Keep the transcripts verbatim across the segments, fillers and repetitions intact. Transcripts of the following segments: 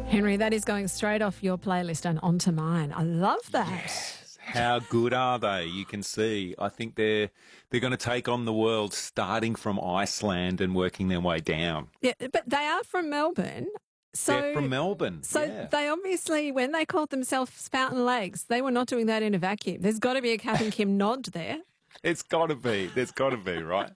Henry, that is going straight off your playlist and onto mine. I love that. Yes. How good are they? You can see. I think they're they're going to take on the world, starting from Iceland and working their way down. Yeah, but they are from Melbourne. So, They're from Melbourne. So yeah. they obviously, when they called themselves Fountain Lakes, they were not doing that in a vacuum. There's got to be a Kath and Kim nod there. It's got to be. There's got to be, right?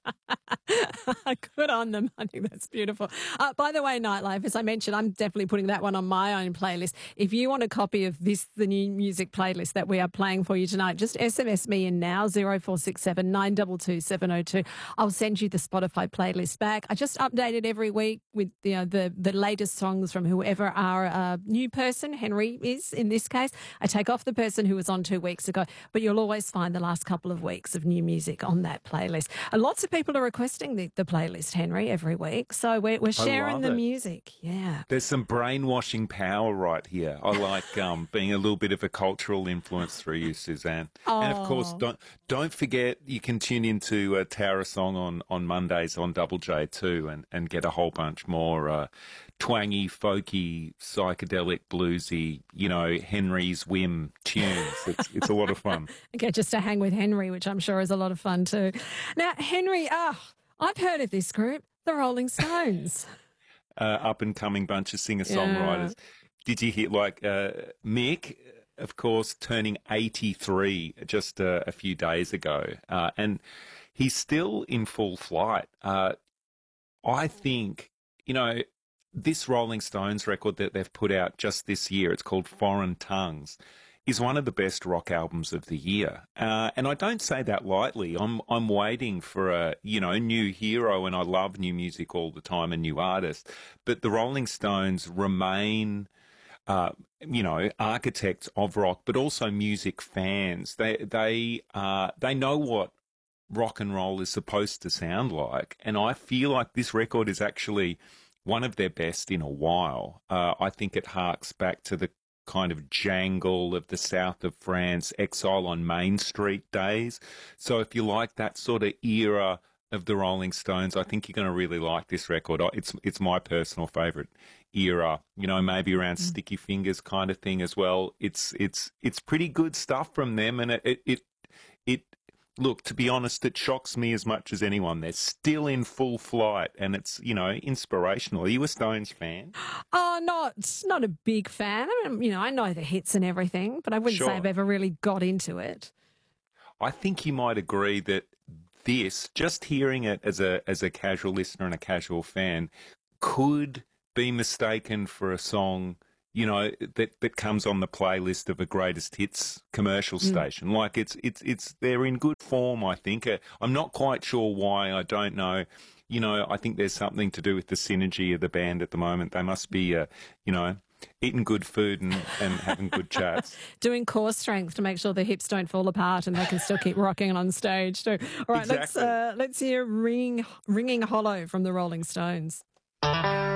Good on them. I think that's beautiful. Uh, by the way, Nightlife, as I mentioned, I'm definitely putting that one on my own playlist. If you want a copy of this, the new music playlist that we are playing for you tonight, just S M S me in now, zero four six seven nine two two seven zero two. I'll send you the Spotify playlist back. I just update it every week with you know, the, the latest songs from whoever our uh, new person, Henry is in this case. I take off the person who was on two weeks ago, but you'll always find the last couple of weeks of new music on that playlist. And lots of people are requesting the, the playlist, Henry, every week. So we're, we're sharing the it. music. Yeah. There's some brainwashing power right here. I like um, being a little bit of a cultural influence through you, Suzanne. Oh. And of course, don't don't forget you can tune into uh, Tower Song on, on Mondays on Double J too, and, and get a whole bunch more uh, twangy, folky, psychedelic, bluesy, you know, Henry's whim tunes. It's, it's a lot of fun. Okay, just to hang with Henry, which I'm sure is a lot of fun too. Now, Henry, ah, oh, I've heard of this group, the Rolling Stones. uh, up and coming bunch of singer songwriters. Yeah. Did you hear like uh, Mick? Of course, turning eighty-three just uh, a few days ago, uh, and he's still in full flight. Uh, I think, you know, this Rolling Stones record that they've put out just this year, it's called Foreign Tongues, is one of the best rock albums of the year. Uh, and I don't say that lightly. I'm I'm waiting for a, you know, new hero, and I love new music all the time and new artists. But the Rolling Stones remain, uh, you know, architects of rock, but also music fans. They, they, uh, they know what rock and roll is supposed to sound like. And I feel like this record is actually one of their best in a while. Uh, I think it harks back to the kind of jangle of the south of France, Exile on Main Street days. So if you like that sort of era of the Rolling Stones, I think you're going to really like this record. It's it's my personal favourite era, you know, maybe around mm. Sticky Fingers kind of thing as well. It's it's it's pretty good stuff from them, and it it it, it look, to be honest, it shocks me as much as anyone. They're still in full flight, and it's, you know, inspirational. Are you a Stones fan? Oh, not not a big fan. I mean, you know, I know the hits and everything, but I wouldn't sure. say I've ever really got into it. I think you might agree that this, just hearing it as a as a casual listener and a casual fan, could be mistaken for a song, you know, that, that comes on the playlist of a greatest hits commercial station. Mm. Like it's, it's, it's, they're in good form, I think. Uh, I'm not quite sure why. I don't know. You know, I think there's something to do with the synergy of the band at the moment. They must be, uh, you know, eating good food and, and having good chats. Doing core strength to make sure the hips don't fall apart and they can still keep rocking on stage too. All right, exactly. let's, uh, let's hear Ringing, Ringing Hollow from the Rolling Stones.